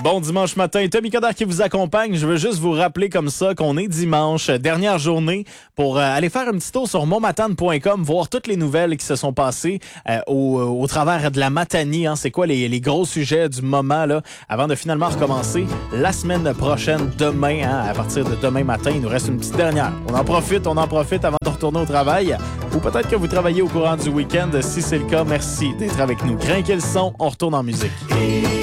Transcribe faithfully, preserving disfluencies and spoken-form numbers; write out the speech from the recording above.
Bon dimanche matin, Tommy Coderre qui vous accompagne. Je veux juste vous rappeler comme ça qu'on est dimanche, dernière journée, pour euh, aller faire un petit tour sur montmatane point com, voir toutes les nouvelles qui se sont passées euh, au, au travers de la Matanie. Hein. C'est quoi les, les gros sujets du moment là, avant de finalement recommencer la semaine prochaine, demain, hein, à partir de demain matin. Il nous reste une petite dernière. On en profite, on en profite avant de retourner au travail. Ou peut-être que vous travaillez au courant du week-end. Si c'est le cas, merci d'être avec nous. Crinquez le son, on retourne en musique.